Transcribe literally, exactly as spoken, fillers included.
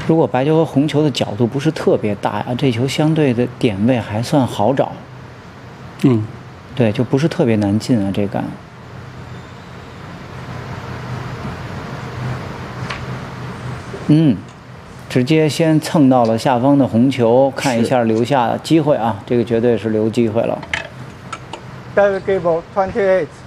如果白球和红球的角度不是特别大呀，这球相对的点位还算好找。 嗯， 对，就不是特别难进啊，这杆。嗯，直接先蹭到了下方的红球，看一下留下机会啊，这个绝对是留机会了。 David Gable twenty-eight。